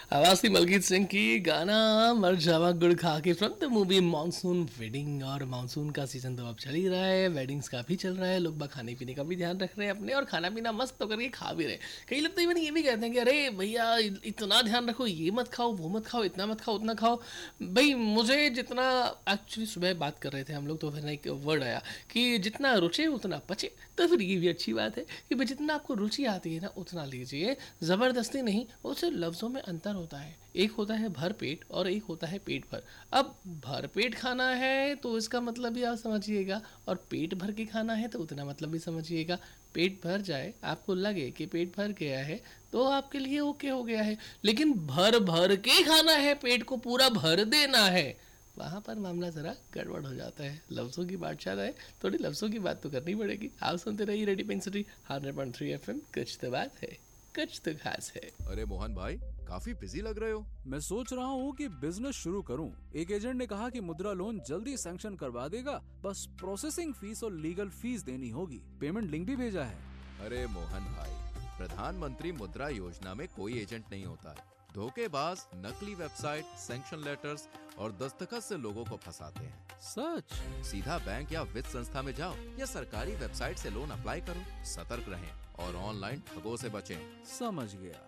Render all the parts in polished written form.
आवाज थी मलकीत सिंह की, गाना मर जावा गुड़ खा के from the movie monsoon wedding. और मानसून का सीजन तो अब चल ही रहा है, वेडिंग्स का भी चल रहा है, लोग बाग खाने पीने का भी ध्यान रख रहे हैं अपने, और खाना पीना मस्त तो करके खा भी रहे हैं। कई लोग तो इवन ये भी कहते हैं कि अरे भैया इतना ध्यान रखो, ये मत खाओ वो मत खाओ, इतना मत खाओ उतना खाओ। भाई मुझे जितना, एक्चुअली सुबह बात कर रहे थे हम लोग तो फिर एक वर्ड आया कि जितना रुचे उतना पचे। तो फिर ये भी अच्छी बात है कि भाई जितना आपको रुचि आती है ना उतना लीजिए, ज़बरदस्ती नहीं। उससे लफ्ज़ों में अंतर होता है, एक होता है भर पेट और एक होता है पेट भर। अब भर पेट खाना है तो इसका मतलब भी आप समझिएगा, और पेट भर के खाना है तो उतना मतलब भी समझिएगा। पेट भर जाए, आपको लगे कि पेट भर गया है तो आपके लिए ओके हो गया है, लेकिन भर भर के खाना है, पेट को पूरा भर देना है, वहाँ पर मामला ज़रा गड़बड़ हो जाता है। लफ्ज़ों की बादशाह है, थोड़ी लफ्ज़ों की बात तो करनी पड़ेगी। आप सुनते रहिए रेडियो पिंक सिटी 100.3 FM। कुछ तो बात है, कुछ तो खास है। अरे मोहन भाई, काफी बिजी लग रहे हो। मैं सोच रहा हूँ कि बिजनेस शुरू करूँ। एक एजेंट ने कहा कि मुद्रा लोन जल्दी सैंक्शन करवा देगा, बस प्रोसेसिंग फीस और लीगल फीस देनी होगी। पेमेंट लिंक भी भेजा है। अरे मोहन भाई, प्रधानमंत्री मुद्रा योजना में कोई एजेंट नहीं होता है। धोखेबाज नकली वेबसाइट, सैंक्शन लेटर्स और दस्तखत से लोगों को फंसाते हैं। सच? सीधा बैंक या वित्त संस्था में जाओ या सरकारी वेबसाइट से लोन अप्लाई करो। सतर्क रहें और ऑनलाइन ठगों से बचें। समझ गया।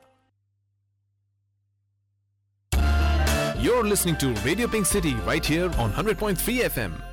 You're listening to Radio Pink City right here on 100.3 FM.